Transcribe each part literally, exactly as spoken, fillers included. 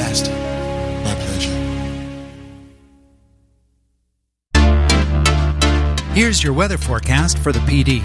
Master. My pleasure. Here's your weather forecast for the P D.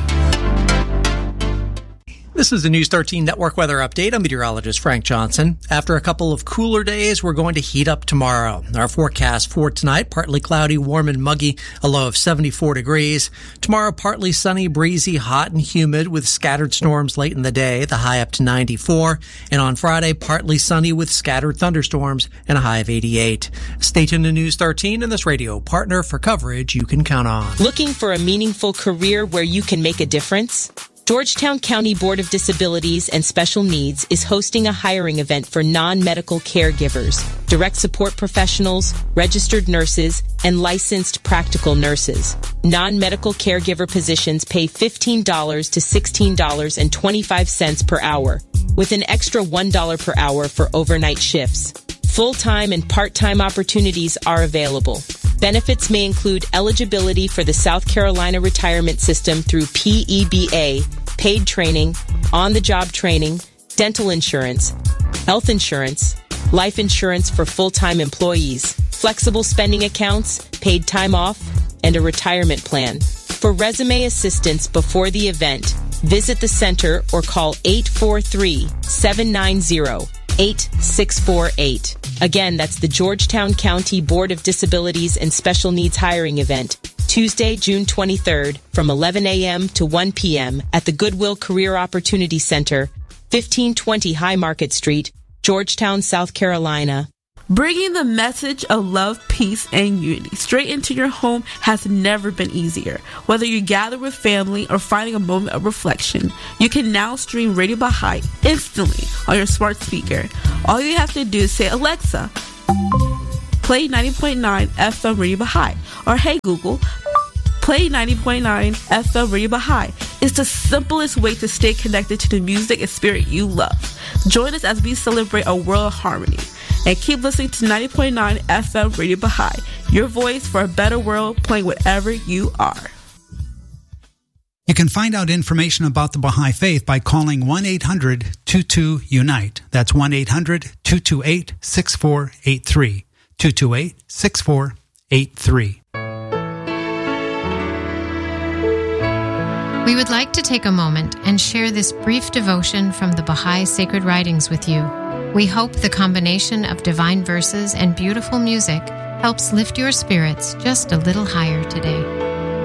This is the News thirteen Network Weather Update. I'm meteorologist Frank Johnson. After a couple of cooler days, we're going to heat up tomorrow. Our forecast for tonight, partly cloudy, warm and muggy, a low of seventy-four degrees. Tomorrow, partly sunny, breezy, hot and humid with scattered storms late in the day, the high up to ninety-four. And on Friday, partly sunny with scattered thunderstorms and a high of eighty-eight. Stay tuned to News thirteen and this radio partner for coverage you can count on. Looking for a meaningful career where you can make a difference? Georgetown County Board of Disabilities and Special Needs is hosting a hiring event for non-medical caregivers, direct support professionals, registered nurses, and licensed practical nurses. Non-medical caregiver positions pay fifteen dollars to sixteen dollars and twenty-five cents per hour, with an extra one dollar per hour for overnight shifts. Full-time and part-time opportunities are available. Benefits may include eligibility for the South Carolina Retirement System through P E B A, paid training, on-the-job training, dental insurance, health insurance, life insurance for full-time employees, flexible spending accounts, paid time off, and a retirement plan. For resume assistance before the event, visit the center or call eight four three, seven nine zero, eight six four eight. Again, that's the Georgetown County Board of Disabilities and Special Needs hiring event, Tuesday, June twenty-third, from eleven a.m. to one p.m. at the Goodwill Career Opportunity Center, fifteen twenty High Market Street, Georgetown, South Carolina. Bringing the message of love, peace, and unity straight into your home has never been easier. Whether you gather with family or finding a moment of reflection, you can now stream Radio Baha'i instantly on your smart speaker. All you have to do is say, Alexa, play ninety point nine F M Radio Baha'i, or hey Google, play ninety point nine F M Radio Baha'i. It's the simplest way to stay connected to the music and spirit you love. Join us as we celebrate a world of harmony. And keep listening to ninety point nine F M Radio Baha'i, your voice for a better world, playing wherever you are. You can find out information about the Baha'i Faith by calling one eight hundred two two unite. That's one eight hundred two two eight six four eight three. two two eight six four eight three. We would like to take a moment and share this brief devotion from the Baha'i Sacred Writings with you. We hope the combination of divine verses and beautiful music helps lift your spirits just a little higher today.